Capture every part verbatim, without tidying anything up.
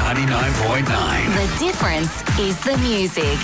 ninety-nine point nine. The difference is the music.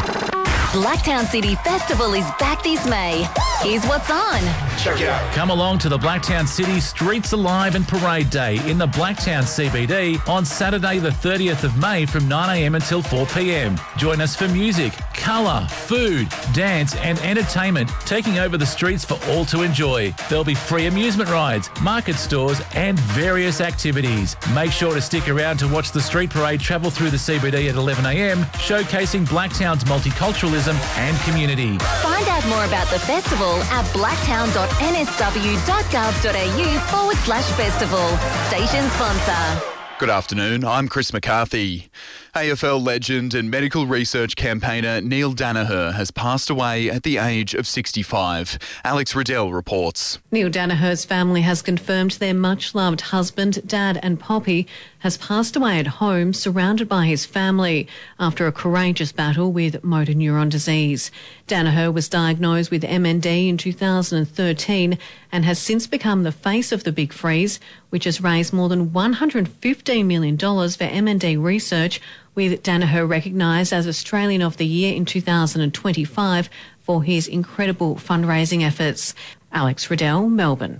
Blacktown City Festival is back this May. Here's what's on. Check it out. Come along to the Blacktown City Streets Alive and Parade Day in the Blacktown C B D on Saturday the thirtieth of May from nine a m until four p m. Join us for music, colour, food, dance and entertainment taking over the streets for all to enjoy. There'll be free amusement rides, market stores and various activities. Make sure to stick around to watch the street parade travel through the C B D at eleven a m, showcasing Blacktown's multiculturalism and community. Find out more about the festival at blacktown dot n s w dot gov dot a u forward slash festival. Station sponsor. Good afternoon, I'm Chris McCarthy. A F L legend and medical research campaigner Neil Danaher has passed away at the age of sixty-five. Alex Riddell reports. Neil Danaher's family has confirmed their much-loved husband, dad and Poppy has passed away at home surrounded by his family after a courageous battle with motor neuron disease. Danaher was diagnosed with M N D in two thousand thirteen and has since become the face of the Big Freeze, which has raised more than one hundred fifteen million dollars for M N D research, with Danaher recognised as Australian of the Year in two thousand twenty-five for his incredible fundraising efforts. Alex Riddell, Melbourne.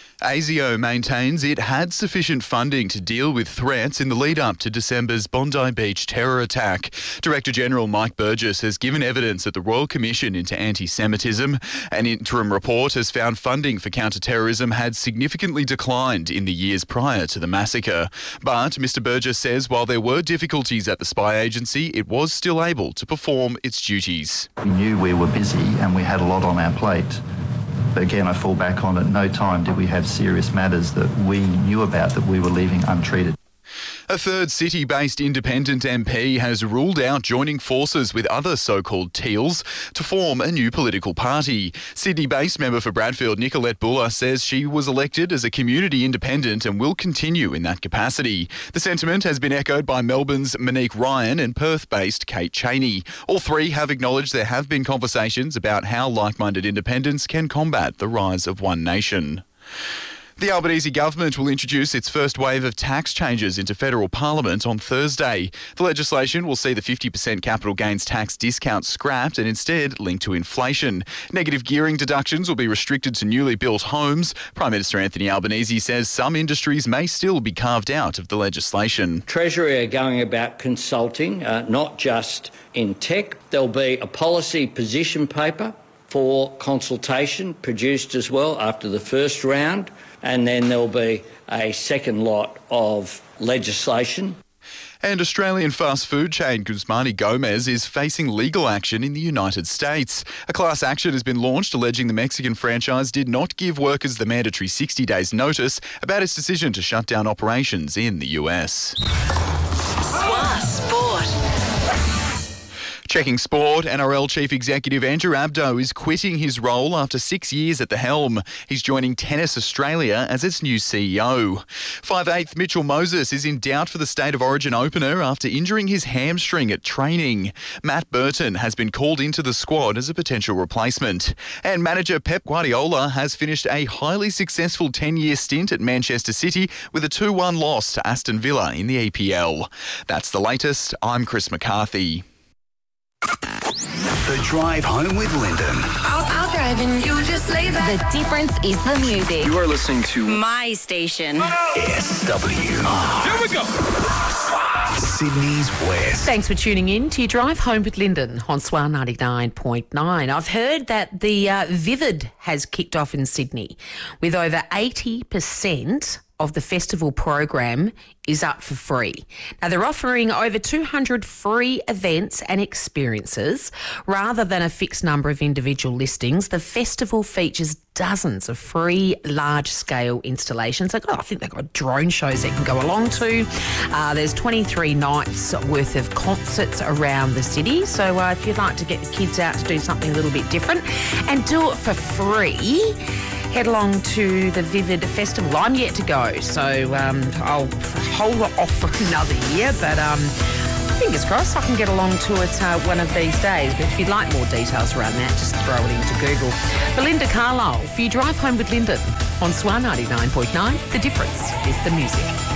ASIO maintains it had sufficient funding to deal with threats in the lead-up to December's Bondi Beach terror attack. Director General Mike Burgess has given evidence at the Royal Commission into Anti-Semitism. An interim report has found funding for counter-terrorism had significantly declined in the years prior to the massacre. But Mr Burgess says while there were difficulties at the spy agency, it was still able to perform its duties. We knew we were busy and we had a lot on our plate. But again, I fall back on at no time did we have serious matters that we knew about that we were leaving untreated. A third city-based independent M P has ruled out joining forces with other so-called Teals to form a new political party. Sydney-based member for Bradfield, Nicolette Buller, says she was elected as a community independent and will continue in that capacity. The sentiment has been echoed by Melbourne's Monique Ryan and Perth-based Kate Cheney. All three have acknowledged there have been conversations about how like-minded independents can combat the rise of One Nation. The Albanese government will introduce its first wave of tax changes into federal parliament on Thursday. The legislation will see the fifty percent capital gains tax discount scrapped and instead linked to inflation. Negative gearing deductions will be restricted to newly built homes. Prime Minister Anthony Albanese says some industries may still be carved out of the legislation. Treasury are going about consulting, uh, not just in tech. There'll be a policy position paper for consultation produced as well after the first round, and then there'll be a second lot of legislation. And Australian fast food chain Guzmani Gomez is facing legal action in the United States. A class action has been launched alleging the Mexican franchise did not give workers the mandatory sixty days notice about its decision to shut down operations in the U S. Swa Sport. Checking sport, N R L Chief Executive Andrew Abdo is quitting his role after six years at the helm. He's joining Tennis Australia as its new C E O. five-eighth Mitchell Moses is in doubt for the State of Origin opener after injuring his hamstring at training. Matt Burton has been called into the squad as a potential replacement. And manager Pep Guardiola has finished a highly successful ten-year stint at Manchester City with a two one loss to Aston Villa in the E P L. That's the latest. I'm Chris McCarthy. The Drive Home with Lyndon. I'll, I'll drive and you just lay back. The difference is the music. You are listening to My station. S W R. Here we go. Sydney's West. Thanks for tuning in to your Drive Home with Lyndon on S W R ninety-nine point nine. I've heard that the uh, Vivid has kicked off in Sydney with over eighty percent of the festival program is up for free. Now, they're offering over two hundred free events and experiences. Rather than a fixed number of individual listings, the festival features dozens of free large-scale installations. They've got, I think they've got drone shows they can go along to. Uh, there's twenty-three nights worth of concerts around the city. So uh, if you'd like to get the kids out to do something a little bit different and do it for free, head along to the Vivid Festival. I'm yet to go, so um, I'll hold it off for another year, but um, fingers crossed I can get along to it uh, one of these days. But if you'd like more details around that, just throw it into Google. Belinda Carlisle for your Drive Home with Lyndon on S W R ninety-nine point nine. The difference is the music.